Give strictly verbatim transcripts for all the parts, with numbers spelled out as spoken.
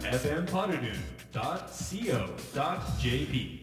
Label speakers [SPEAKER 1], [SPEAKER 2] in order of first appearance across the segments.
[SPEAKER 1] エフエム ポッドドゥン ドット シーオー ドット ジェーピ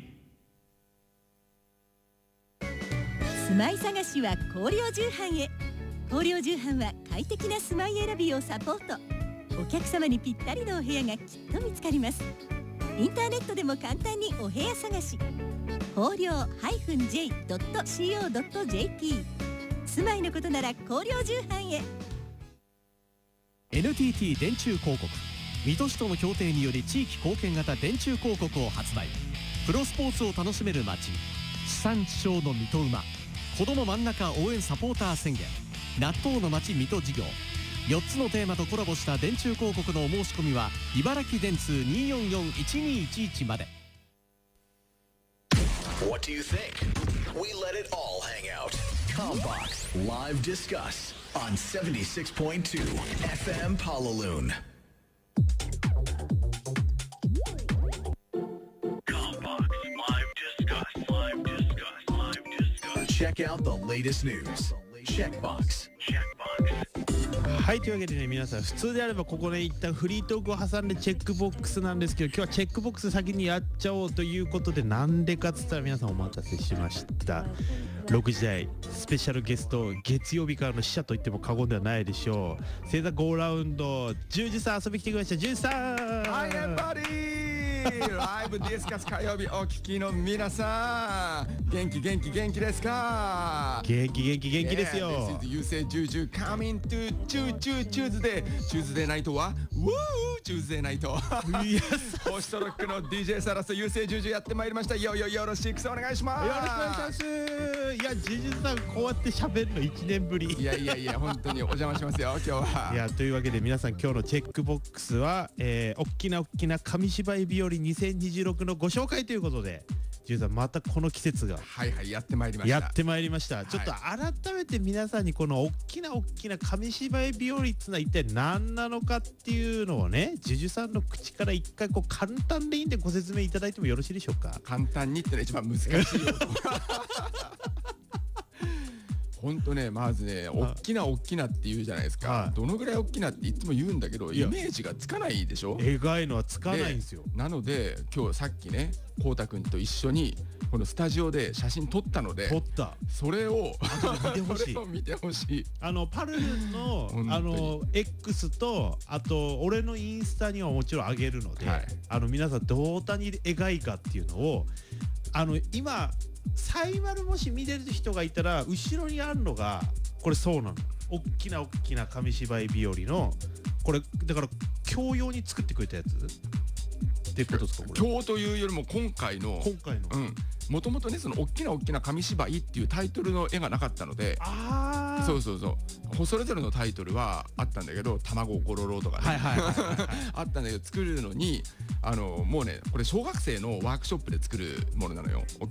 [SPEAKER 1] ー
[SPEAKER 2] 住まい探しは光陵重版へ。光陵重版は快適な住まい選びをサポート。お客様にぴったりのお部屋がきっと見つかります。インターネットでも簡単にお部屋探し。光陵 ジェイドット シーオー ドット ジェーピー 住まいのことなら光陵重版へ。
[SPEAKER 3] エヌティーティー 電柱広告、水戸市との協定により地域貢献型電柱広告を発売。プロスポーツを楽しめる街、地産地消の水戸馬、子ども真ん中応援サポーター宣言、納豆の街水戸事業、よっつのテーマとコラボした電柱広告のお申し込みは茨城電通 にーよんよんいちにーいちいち まで。
[SPEAKER 4] What do you think? We let it all hang out. Combox Live Discuss on seventy-six point two エフエム Palaloon. Combox Live Discuss. Live Discuss. Live Discuss. Check out the latest news. Checkbox. Checkbox.
[SPEAKER 5] はい、というわけでね、皆さん普通であればここで一旦フリートークを挟んでチェックボックスなんですけど、今日はチェックボックス先にやっちゃおうということで、なんでかっつったら皆さんお待たせしました。ろくじ台スペシャルゲスト、月曜日からの使者と言っても過言ではないでしょう。星座ごラウンド、ジュージさん遊びに来てくれました。ジュージさん、
[SPEAKER 6] はい、エンバディライブディスカス火曜日お聞きの皆さん、元気元気元気ですか？
[SPEAKER 5] 元気元気元気ですよ。
[SPEAKER 6] Yeah, this is 優勢ジュージュ coming to チューチューチューズデー。チューズデーナイトはウーチューズデーナイトポストロックの ディージェー サラス優勢ジュージュやってまいりました。よよよろしくお願いします。
[SPEAKER 5] よろしくお願いします。いや、ジュージさんこうやって喋るのいちねんぶり。
[SPEAKER 6] いやいやいや、本当にお邪魔しますよ今日は。
[SPEAKER 5] いや、というわけで皆さん、今日のチェックボックスは、えー、おっきなおっきな紙芝居日和にせんにじゅうろくのご紹介ということで、ジューさんまたこの季節が
[SPEAKER 6] はいはいやってまいりました。
[SPEAKER 5] やってまいりました、はい、ちょっと改めて皆さんにこのおっきなおっきな紙芝居日和っていうのは一体何なのかっていうのをね、ジュジュさんの口から一回こう簡単でいいんでご説明いただいてもよろしいでしょうか？
[SPEAKER 6] 簡単にってのが一番難しいよ本当ね、まずね、おっきなおっきなって言うじゃないですか、はい、どのぐらいおっきなっていつも言うんだけど、イメージがつかないでしょ。
[SPEAKER 5] 描いのはつかないんですよ。
[SPEAKER 6] なので今日さっきね、こうたくんと一緒にこのスタジオで写真撮ったので、
[SPEAKER 5] 撮った
[SPEAKER 6] それを
[SPEAKER 5] 見てほしい。
[SPEAKER 6] それを見てほしい。
[SPEAKER 5] あのパルルンのあの X と、あと俺のインスタにはもちろん上げるので、はい、あの皆さんどうたに描いかっていうのを、あの今サイマルもし見てる人がいたら、後ろにあるのがこれそうなの。おっきなおっきな紙芝居日和のこれだから教養に作ってくれたやつってことですか？これ
[SPEAKER 6] 今日というよりも今回の
[SPEAKER 5] 今回の
[SPEAKER 6] うんもともとね、そのおっきなおっきな紙芝居っていうタイトルの絵がなかったので、
[SPEAKER 5] ああ
[SPEAKER 6] そうそうそう、それぞれのタイトルはあったんだけど、卵をころろとかね、
[SPEAKER 5] はいはいはいはい、
[SPEAKER 6] あったんだけど、作るのにあのもうね、これ小学生のワークショップで作るものなのよ。